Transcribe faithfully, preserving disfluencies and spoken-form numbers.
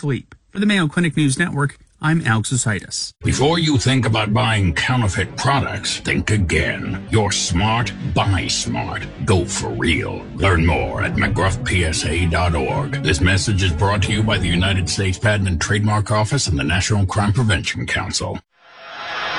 sleep. For the Mayo Clinic News Network, I'm Alex Ositis. Before you think about buying counterfeit products, think again. You're smart, buy smart. Go for real. Learn more at mcgruff p s a dot org. This message is brought to you by the United States Patent and Trademark Office and the National Crime Prevention Council.